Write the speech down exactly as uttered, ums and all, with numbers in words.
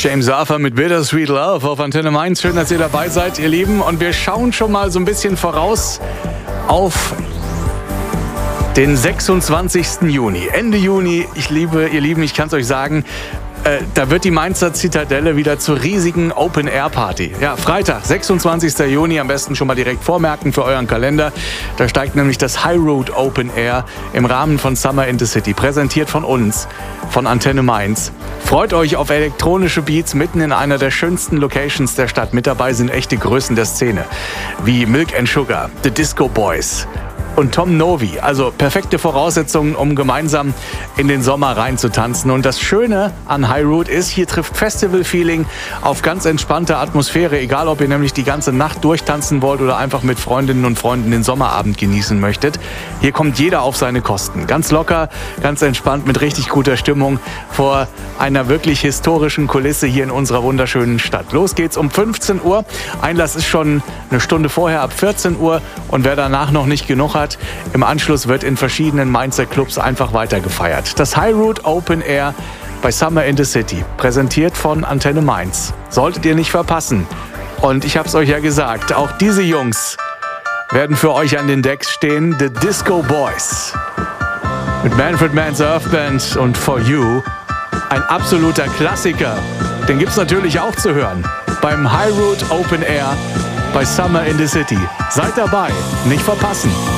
James Arthur mit Bittersweet Love auf Antenne Mainz. Schön, dass ihr dabei seid, ihr Lieben. Und wir schauen schon mal so ein bisschen voraus auf den sechsundzwanzigsten Juni. Ende Juni, ich liebe, ihr Lieben, ich kann es euch sagen, äh, da wird die Mainzer Zitadelle wieder zur riesigen Open-Air-Party. Ja, Freitag, sechsundzwanzigsten Juni, am besten schon mal direkt vormerken für euren Kalender. Da steigt nämlich das High Road Open Air im Rahmen von Summer in the City, präsentiert von uns, von Antenne Mainz. Freut euch auf elektronische Beats mitten in einer der schönsten Locations der Stadt. Mit dabei sind echte Größen der Szene, wie Milk and Sugar, The Disco Boys und Tom Novi. Also perfekte Voraussetzungen, um gemeinsam in den Sommer reinzutanzen. Und das Schöne an High Road ist, hier trifft Festival-Feeling auf ganz entspannte Atmosphäre. Egal, ob ihr nämlich die ganze Nacht durchtanzen wollt oder einfach mit Freundinnen und Freunden den Sommerabend genießen möchtet. Hier kommt jeder auf seine Kosten. Ganz locker, ganz entspannt, mit richtig guter Stimmung vor einer wirklich historischen Kulisse hier in unserer wunderschönen Stadt. Los geht's um fünfzehn Uhr. Einlass ist schon eine Stunde vorher ab vierzehn Uhr. Und wer danach noch nicht genug hat, im Anschluss wird in verschiedenen Mainzer Clubs einfach weiter gefeiert. Das High Road Open Air bei Summer in the City, präsentiert von Antenne Mainz. Solltet ihr nicht verpassen. Und ich hab's euch ja gesagt, auch diese Jungs werden für euch an den Decks stehen. The Disco Boys mit Manfred Mann's Earth Band und For You. Ein absoluter Klassiker. Den gibt's natürlich auch zu hören beim High Road Open Air bei Summer in the City. Seid dabei, nicht verpassen.